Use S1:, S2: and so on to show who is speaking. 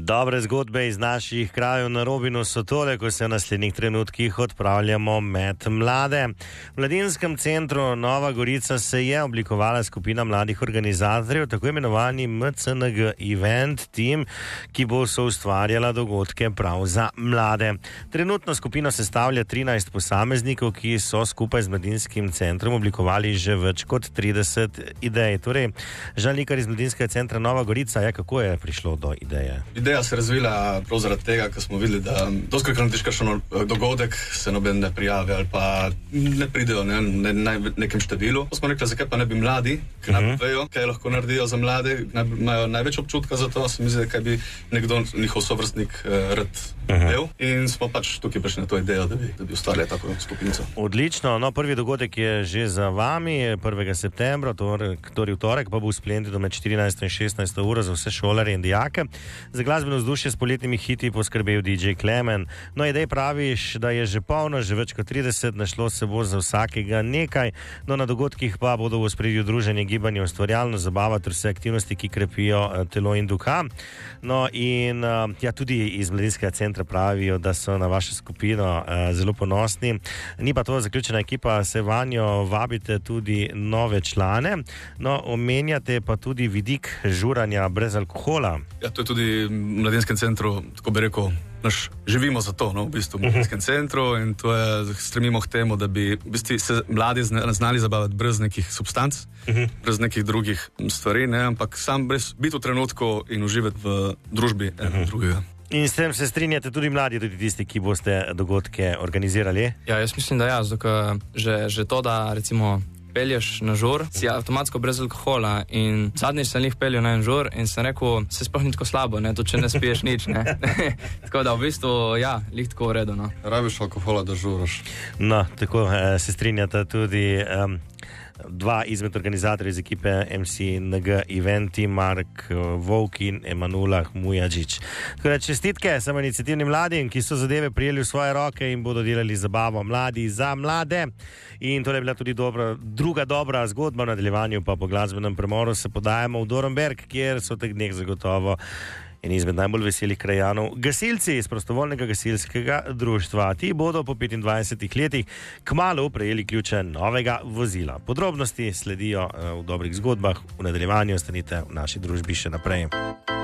S1: Dobre zgodbe iz naših krajev na Robinu so tole, ko se v naslednjih trenutkih odpravljamo med mlade. V Mladinskem centru Nova Gorica se je oblikovala skupina mladih organizatorjev, tako imenovani MCNG Event Team, ki bo soustvarjala dogodke prav za mlade. Trenutno skupino sestavlja 13 posameznikov, ki so skupaj z Mladinskim centrom oblikovali že več kot 30 idej. Torej, Žan Likar iz Mladinskega centra Nova Gorica, kako je prišlo do ideje?
S2: Ideja se je razvila prav zaradi tega, ker smo videli, da doskrat narediš kakšen dogodek, se noben ne prijavi ali pa ne pridejo nekem številu. Pa smo rekli, zakaj pa ne bi mladi, ki najbolj vejo, kaj lahko naredijo za mlade, imajo največ občutka za to, se mi zdi, kaj bi nekdo njihov sovrstnik rad del. In smo pač tukaj prišli na to idejo, da bi ustvarjali tako skupinico.
S1: Odlično, prvi dogodek je že za vami, 1. septembra, torej v torek, pa bo v Splendidu med 14 in 16 uro za vse šolarje in dijake. Za glasbeno vzdušje s poletnimi hiti poskrbel DJ Klemen. Idej praviš, da je že polno, že več kot 30, našlo se bo za vsakega nekaj. Na dogodkih pa bodo v ospredju druženje, gibanje, ustvarjalno, zabava ter vse aktivnosti, ki krepijo telo in duha. Tudi iz Mladinskega centra pravijo, da so na vašo skupino zelo ponosni. Ni pa to zaključena ekipa, se vanjo vabite tudi nove člane. Omenjate pa tudi vidik žuranja brez alkohola.
S2: Ja, to je tudi v Mladinskem centru, tako bi rekel, živimo za to, v bistvu v Mladinskem centru, in to je, stremimo k temu, da bi v bistvu se mladi znali zabavati brez nekih substanc, brez nekih drugih stvari, ampak sam brez biti v trenutku in uživati v družbi drugega.
S1: In s tem se strinjate tudi mladi, tudi tisti, ki boste dogodke organizirali?
S3: Ja, jaz mislim, da ja, zato že to, da recimo pelješ na žur, si avtomatsko brez alkohola, in zadnjič sem jih peljal na en žur in sem rekel, se sploh ni tako slabo, to če ne spiješ nič, tako da v bistvu, ja, lih tako v redu,
S2: Rabiš alkohola, da žuraš.
S1: Tako se strinjata tudi dva izmed organizatorjev iz ekipe MCNG Eventi, Mark Vovk in Emanuela Mujačič. Čestitke samo iniciativnim mladim, ki so zadeve prijeli v svoje roke in bodo delali zabavo mladi za mlade. In to je bila tudi druga dobra zgodba. V nadaljevanju pa po glasbenem premoru se podajamo v Dornberk, kjer so teh dneh zagotovo in izmed najbolj veselih krajanov gasilci iz prostovoljnega gasilskega društva. Ti bodo po 25 letih kmalu prejeli ključe novega vozila. Podrobnosti sledijo v dobrih zgodbah. V nadaljevanju ostanite v naši družbi še naprej.